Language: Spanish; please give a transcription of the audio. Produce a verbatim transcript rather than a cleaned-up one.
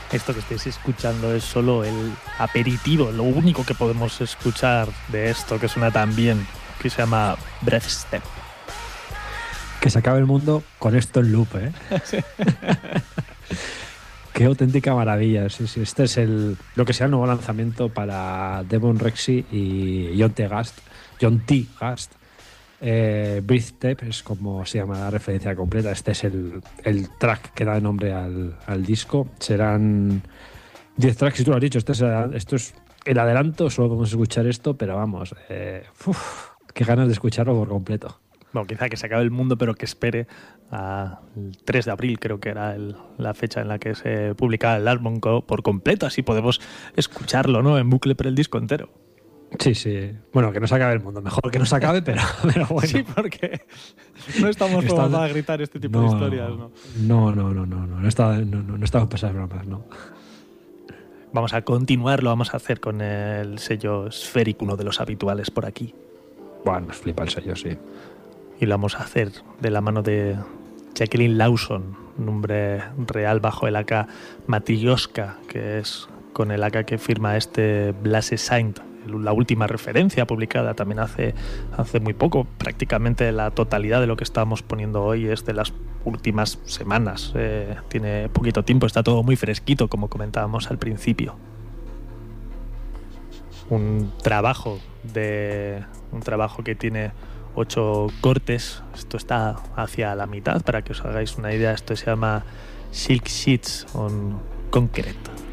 Esto que estáis escuchando es solo el aperitivo, lo único que podemos escuchar de esto que suena tan bien, que se llama Breathstep. Que se acabe el mundo con esto en loop, ¿eh? Qué auténtica maravilla. Sí, sí. Este es el lo que sea el nuevo lanzamiento para Devon Rexy y John T. Gast. John T. Gast. Eh, Breathstep es como se llama la referencia completa. Este es el, el track que da nombre al, al disco. Serán diez tracks, y tú lo has dicho. Este es, esto es el adelanto, solo podemos escuchar esto, pero vamos, eh, uf, qué ganas de escucharlo por completo. Bueno, quizá que se acabe el mundo, pero que espere al tres de abril, creo que era el, la fecha en la que se publicaba el álbum por completo, así podemos escucharlo, ¿no? En bucle por el disco entero. Sí, sí. Bueno, que no se acabe el mundo. Mejor que no se acabe, pero, pero bueno. Sí, porque no estamos Está, para gritar este tipo no, de historias, ¿no? No, no, no, no, no. No estamos no, no, no estamos para esas bromas, no. Vamos a continuar, lo vamos a hacer con el sello Spheric, uno de los habituales por aquí. Bueno, nos flipa el sello, sí. Y lo vamos a hacer de la mano de Jacqueline Lawson, nombre real bajo el A K Matryoshka, que es con el A K que firma este Blase Saint, la última referencia publicada también hace, hace muy poco. Prácticamente la totalidad de lo que estamos poniendo hoy es de las últimas semanas. Eh, tiene poquito tiempo, está todo muy fresquito, como comentábamos al principio. Un trabajo de un trabajo que tiene ocho cortes. Esto está hacia la mitad, para que os hagáis una idea. Esto se llama Silk Sheets on Concrete.